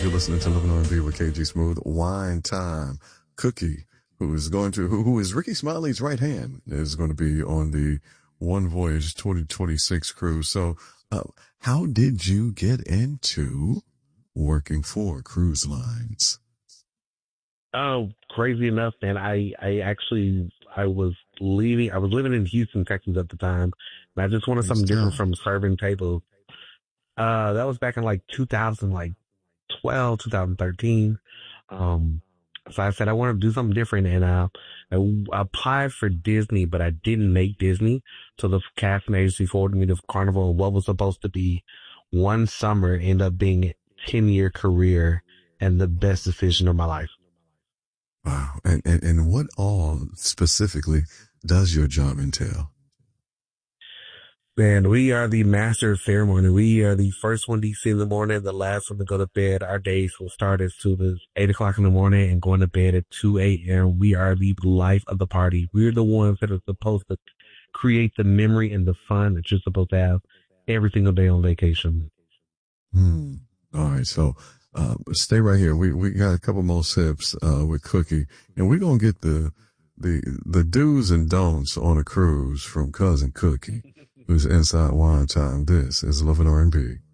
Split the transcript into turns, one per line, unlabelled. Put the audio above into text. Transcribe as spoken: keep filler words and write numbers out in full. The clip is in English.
You're listening to Living R and B with K G Smooth. Wine Time. Cookie, who is going to, who, who is Ricky Smiley's right hand, is going to be on the One Voyage twenty twenty-six cruise. So, uh, how did you get into working for cruise lines?
Oh, crazy enough, man. I, I actually, I was leaving, I was living in Houston, Texas at the time, and I just wanted something different from serving tables. Uh, that was back in like two thousand, like twelve, two thousand thirteen. Um, so I said I wanted to do something different, and uh, I, I applied for Disney, but I didn't make Disney. So the casting agency forwarded me to Carnival, and what was supposed to be one summer ended up being a ten-year career and the best decision of my life.
Wow. And, and, and what all specifically does your job entail?
Man, we are the master of ceremony. We are the first one to see in the morning, the last one to go to bed. Our days will start as soon as eight o'clock in the morning and going to bed at two a.m. We are the life of the party. We're the ones that are supposed to create the memory and the fun that you're supposed to have every single day on vacation.
Hmm. All right. So, uh, stay right here. We, we got a couple more sips, uh, with Cookie, and we're going to get the, the, the do's and don'ts on a cruise from Cousin Cookie, who's inside Wine Time. This is Living R and B